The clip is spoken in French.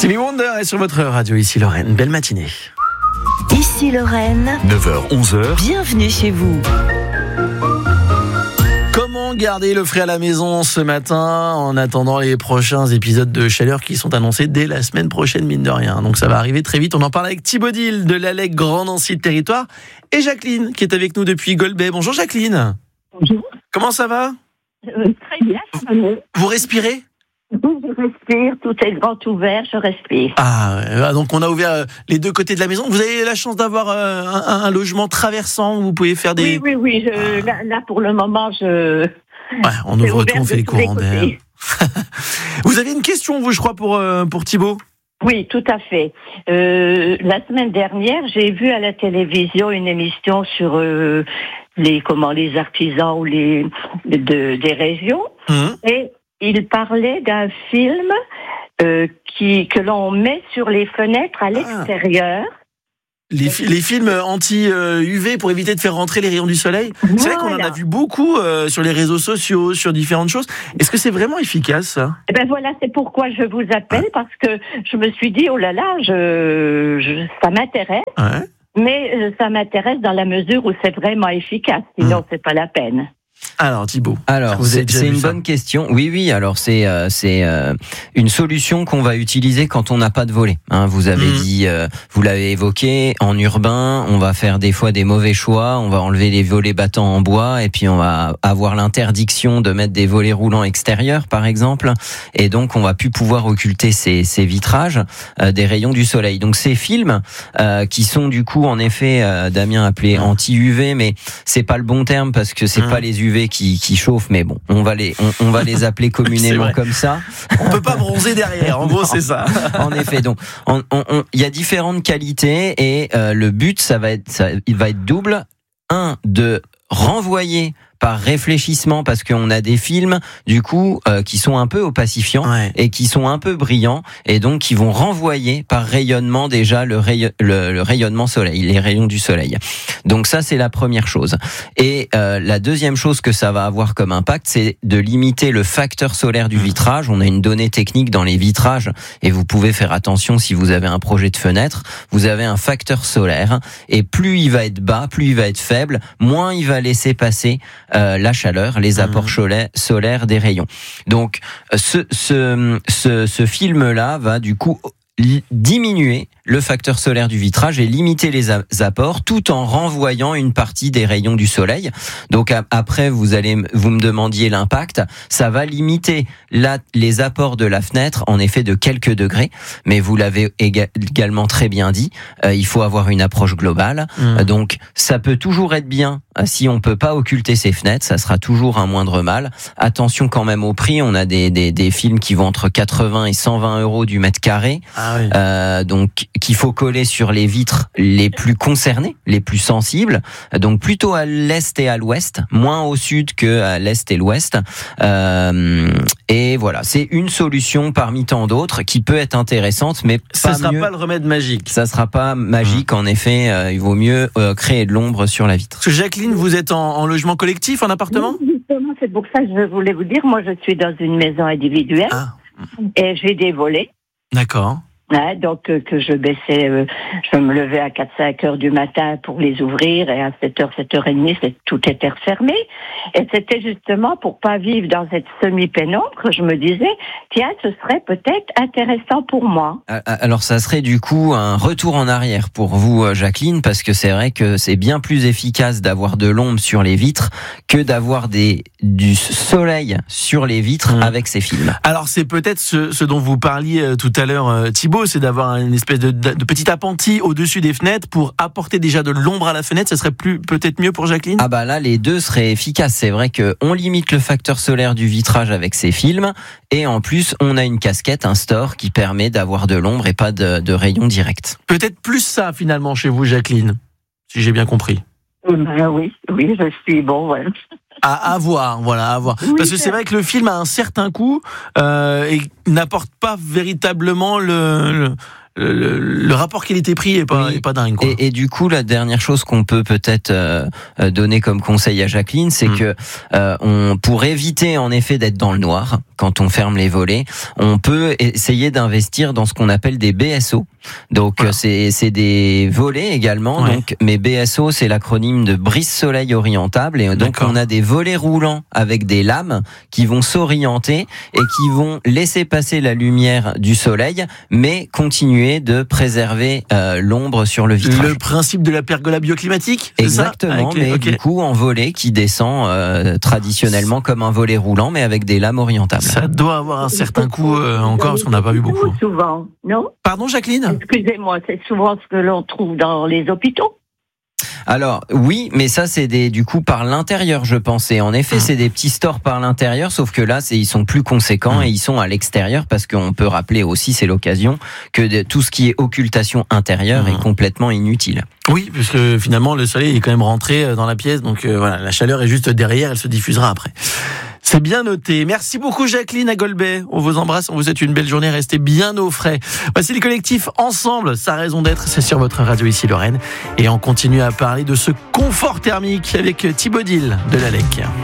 Stevie Wonder est sur votre radio, ici Lorraine. Belle matinée. Ici Lorraine, 9h-11h, bienvenue chez vous. Comment garder le frais à la maison ce matin en attendant les prochains épisodes de chaleur qui sont annoncés dès la semaine prochaine, mine de rien. Donc ça va arriver très vite. On en parle avec Thibaut Dil de l'ALEC Grand Nancy Territoire et Jacqueline qui est avec nous depuis Golbey. Bonjour Jacqueline. Bonjour. Comment ça va ? Très bien. Vous respirez ? Je respire, tout est grand ouvert, je respire. Donc on a ouvert les deux côtés de la maison. Vous avez la chance d'avoir un logement traversant où vous pouvez faire des... Oui. Là, pour le moment, on ouvre tout, on fait les courants d'air. Vous avez une question, vous, je crois, pour Thibaut ? Oui, tout à fait. La semaine dernière, j'ai vu à la télévision une émission sur les artisans ou des régions. Et il parlait d'un film que l'on met sur les fenêtres à l'extérieur. Les films anti-UV pour éviter de faire rentrer les rayons du soleil. Voilà. C'est vrai qu'on en a vu beaucoup sur les réseaux sociaux, sur différentes choses. Est-ce que c'est vraiment efficace, ça ? Eh ben voilà, c'est pourquoi je vous appelle, parce que je me suis dit, oh là là, ça m'intéresse. Ouais. Mais ça m'intéresse dans la mesure où c'est vraiment efficace. Sinon, c'est pas la peine. Alors Thibaut, c'est une bonne question. Oui. Alors c'est une solution qu'on va utiliser quand on n'a pas de volet. Vous avez dit, vous l'avez évoqué, en urbain, on va faire des fois des mauvais choix. On va enlever les volets battants en bois et puis on va avoir l'interdiction de mettre des volets roulants extérieurs, par exemple. Et donc on va plus pouvoir occulter ces vitrages des rayons du soleil. Donc ces films qui sont du coup en effet, Damien appelé anti-UV, mais c'est pas le bon terme parce que c'est pas les UV qui chauffent, mais bon, on va les appeler communément comme ça. On peut pas bronzer derrière, en gros, c'est ça. En effet, donc il y a différentes qualités et le but, il va être double. Un, de renvoyer par réfléchissement, parce qu'on a des films du coup qui sont un peu opacifiants et qui sont un peu brillants et donc qui vont renvoyer par rayonnement déjà le rayonnement soleil, les rayons du soleil. Donc ça c'est la première chose. Et la deuxième chose que ça va avoir comme impact, c'est de limiter le facteur solaire du vitrage. On a une donnée technique dans les vitrages et vous pouvez faire attention si vous avez un projet de fenêtre. Vous avez un facteur solaire et plus il va être bas, plus il va être faible, moins il va laisser passer la chaleur, les apports solaires des rayons. Donc ce film-là va du coup diminuer le facteur solaire du vitrage et limiter les apports tout en renvoyant une partie des rayons du soleil. Donc après vous me demandiez l'impact, ça va limiter les apports de la fenêtre en effet de quelques degrés, mais vous l'avez également très bien dit, il faut avoir une approche globale. Donc ça peut toujours être bien si on peut pas occulter ses fenêtres, ça sera toujours un moindre mal. Attention quand même au prix, on a des films qui vont entre 80 et 120 € du mètre carré. Donc qu'il faut coller sur les vitres les plus concernées, les plus sensibles, donc plutôt à l'est et à l'ouest, moins au sud que à l'est et l'ouest. Et voilà, c'est une solution parmi tant d'autres qui peut être intéressante, mais ça sera pas le remède magique. Ça sera pas magique, en effet. Il vaut mieux créer de l'ombre sur la vitre. Parce que Jacqueline, vous êtes en logement collectif, en appartement ? Oui, justement, c'est pour ça que je voulais vous dire, moi je suis dans une maison individuelle et j'ai des volets. D'accord. Donc que je baissais, je me levais à 4-5 heures du matin pour les ouvrir et à 7h, 7h30, tout était refermé. Et c'était justement pour pas vivre dans cette semi-pénombre que je me disais, tiens, ce serait peut-être intéressant pour moi. Alors ça serait du coup un retour en arrière pour vous, Jacqueline, parce que c'est vrai que c'est bien plus efficace d'avoir de l'ombre sur les vitres que d'avoir du soleil sur les vitres avec ces films. Alors c'est peut-être ce dont vous parliez tout à l'heure, Thibaut, c'est d'avoir une espèce de petit appentis au-dessus des fenêtres pour apporter déjà de l'ombre à la fenêtre. Ça serait peut-être mieux pour Jacqueline ? Là, les deux seraient efficaces. C'est vrai qu'on limite le facteur solaire du vitrage avec ces films et en plus, on a une casquette, un store qui permet d'avoir de l'ombre et pas de rayons directs. Peut-être plus ça finalement chez vous, Jacqueline, si j'ai bien compris. Oui, je suis ouais. À voir. Oui, parce que c'est vrai que le film a un certain coût et n'apporte pas véritablement le rapport qualité-prix est pas dingue, quoi. Et du coup, la dernière chose qu'on peut peut-être donner comme conseil à Jacqueline, c'est que pour éviter en effet d'être dans le noir quand on ferme les volets, on peut essayer d'investir dans ce qu'on appelle des BSO. Donc c'est des volets également. Ouais. Donc, mais BSO, c'est l'acronyme de brise-soleil orientable. Et donc on a des volets roulants avec des lames qui vont s'orienter et qui vont laisser passer la lumière du soleil, mais continuer de préserver l'ombre sur le vitrage. Le principe de la pergola bioclimatique, c'est exactement, ça mais du coup en volet qui descend traditionnellement comme un volet roulant, mais avec des lames orientables. Ça doit avoir un certain coût encore, parce qu'on n'a pas vu beaucoup. Souvent, non ? Pardon, Jacqueline ? Excusez-moi, c'est souvent ce que l'on trouve dans les hôpitaux. Alors oui, mais ça c'est du coup par l'intérieur, je pense. Et en effet, c'est des petits stores par l'intérieur, sauf que là, ils sont plus conséquents et ils sont à l'extérieur, parce qu'on peut rappeler aussi, c'est l'occasion, que tout ce qui est occultation intérieure est complètement inutile. Oui, puisque finalement le soleil est quand même rentré dans la pièce, donc voilà, la chaleur est juste derrière, elle se diffusera après. C'est bien noté. Merci beaucoup Jacqueline à Golbet. On vous embrasse, on vous souhaite une belle journée, restez bien au frais. Voici le collectif Ensemble, sa raison d'être, c'est sur votre radio ici Lorraine. Et on continue à parler de ce confort thermique avec Thibaut Dil de l'ALEC.